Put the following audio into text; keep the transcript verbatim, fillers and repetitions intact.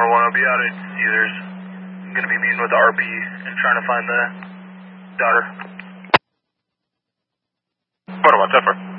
Baltimore one, I'll be out at Caesars. I'm going to be meeting with the R P and trying to find the daughter. What about Zephyr?